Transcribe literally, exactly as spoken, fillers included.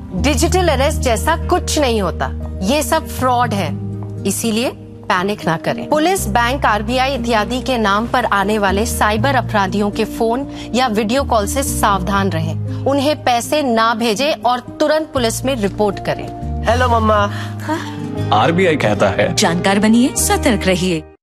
Digital arrest जैसा कुछ नहीं होता, ये सब फ्रॉड है, इसीलिए पैनिक ना करें। पुलिस, बैंक, आरबीआई इत्यादि के नाम पर आने वाले साइबर अपराधियों के फोन या वीडियो कॉल से सावधान रहें। उन्हें पैसे ना भेजें और तुरंत पुलिस में रिपोर्ट करें। हेलो मम्मा। आरबीआई कहता है, जानकार बनिए, सतर्क रहिए।